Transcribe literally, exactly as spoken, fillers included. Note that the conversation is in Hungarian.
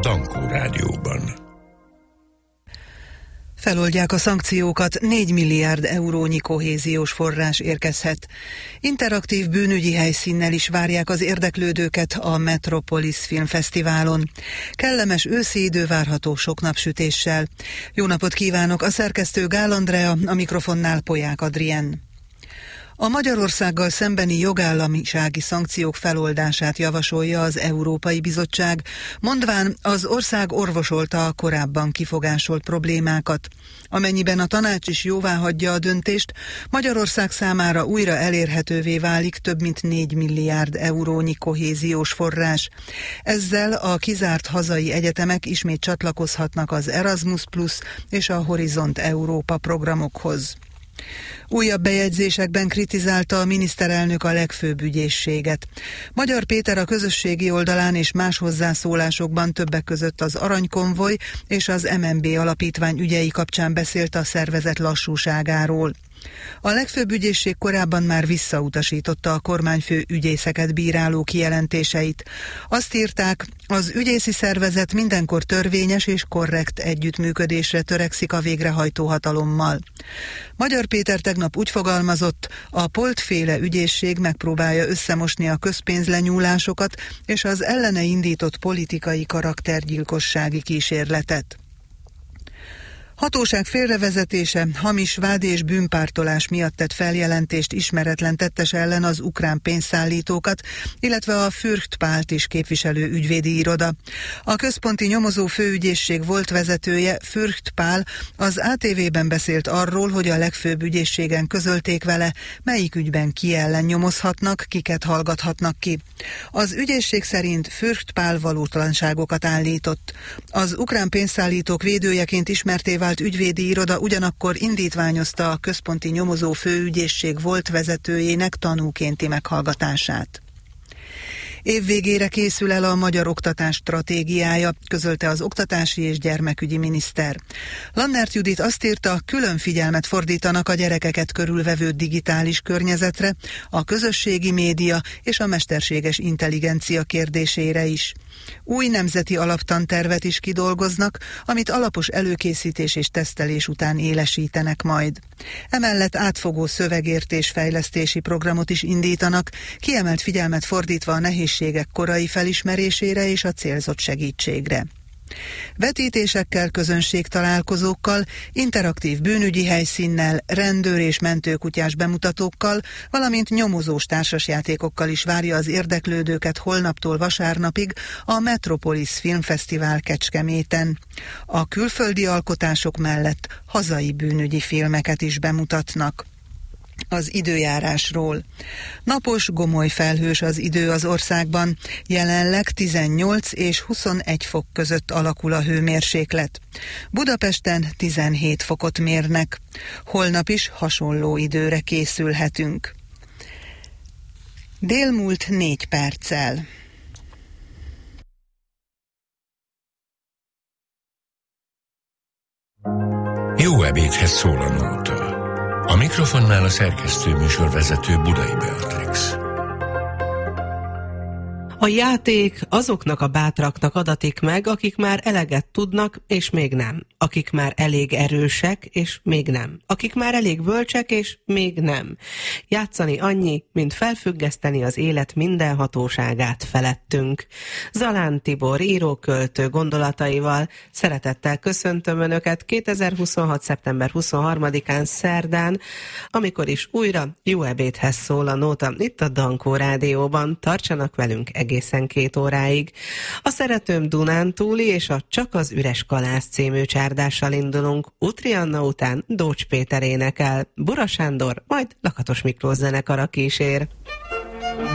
Dankó Rádióban. Feloldják a szankciókat, négy milliárd eurónyi kohéziós forrás érkezhet. Interaktív bűnügyi helyszínnel is várják az érdeklődőket a Metropolis Filmfesztiválon. Kellemes őszi idő várható sok napsütéssel. Jó napot kívánok, a szerkesztő Gál Andrea, a mikrofonnál Polyák Adrien. A Magyarországgal szembeni jogállamisági szankciók feloldását javasolja az Európai Bizottság, mondván az ország orvosolta a korábban kifogásolt problémákat. Amennyiben a tanács is jóváhagyja a döntést, Magyarország számára újra elérhetővé válik több mint négy milliárd eurónyi kohéziós forrás. Ezzel a kizárt hazai egyetemek ismét csatlakozhatnak az Erasmus Plus és a Horizont Európa programokhoz. Újabb bejegyzésekben kritizálta a miniszterelnök a legfőbb ügyészséget. Magyar Péter a közösségi oldalán és más hozzászólásokban többek között az Aranykonvoj és az em en bé alapítvány ügyei kapcsán beszélt a szervezet lassúságáról. A legfőbb ügyészség korábban már visszautasította a kormányfő ügyészeket bíráló kijelentéseit. Azt írták, az ügyészi szervezet mindenkor törvényes és korrekt együttműködésre törekszik a végrehajtó hatalommal. Magyar Péter tegnap úgy fogalmazott, a Polt-féle ügyészség megpróbálja összemosni a közpénzlenyúlásokat és az ellene indított politikai karaktergyilkossági kísérletet. Hatóság félrevezetése, hamis vád és bűnpártolás miatt tett feljelentést ismeretlen tettes ellen az ukrán pénzszállítókat, illetve a Fürst Pált is képviselő ügyvédi iroda. A központi nyomozó főügyészség volt vezetője, Fürst Pál, az á té vében beszélt arról, hogy a legfőbb ügyészségen közölték vele, melyik ügyben ki ellen nyomozhatnak, kiket hallgathatnak ki. Az ügyészség szerint Fürst Pál valótlanságokat állított. Az ukrán pénzszállítók védőjeként ismerté vált ügyvédi iroda ugyanakkor indítványozta a központi nyomozó főügyészség volt vezetőjének tanúkénti meghallgatását. Évvégére készül el a magyar oktatás stratégiája, közölte az oktatási és gyermekügyi miniszter. Lannert Judit azt írta, külön figyelmet fordítanak a gyerekeket körülvevő digitális környezetre, a közösségi média és a mesterséges intelligencia kérdésére is. Új nemzeti alaptantervet is kidolgoznak, amit alapos előkészítés és tesztelés után élesítenek majd. Emellett átfogó szövegértés fejlesztési programot is indítanak, kiemelt figyelmet fordítva a nehézségek korai felismerésére és a célzott segítségre. Vetítésekkel, közönségtalálkozókkal, interaktív bűnügyi helyszínnel, rendőr- és mentőkutyás bemutatókkal, valamint nyomozós társasjátékokkal is várja az érdeklődőket holnaptól vasárnapig a Metropolis Filmfesztivál Kecskeméten. A külföldi alkotások mellett hazai bűnügyi filmeket is bemutatnak. Az időjárásról. Napos, gomoly felhős az idő az országban, jelenleg tizennyolc és huszonegy fok között alakul a hőmérséklet. Budapesten tizenhét fokot mérnek. Holnap is hasonló időre készülhetünk. Dél múlt négy perccel. Jó ebédhez szól a nóta. A mikrofonnál a szerkesztő műsorvezető Budai Beatrix. A játék azoknak a bátraknak adatik meg, akik már eleget tudnak, és még nem. Akik már elég erősek, és még nem. Akik már elég bölcsek, és még nem. Játszani annyi, mint felfüggeszteni az élet minden hatóságát felettünk. Zalán Tibor íróköltő gondolataival szeretettel köszöntöm Önöket kétezer-huszonhat. szeptember huszonharmadikán szerdán, amikor is újra jó ebédhez szól a nóta itt a Dankó Rádióban. Tartsanak velünk egészen két óráig. A Szeretőm Dunántúli és a Csak az üres kalász című csárdással indulunk. Utri Anna után Dócs Péter énekel, Bura Sándor, majd Lakatos Miklós zenekara kísér.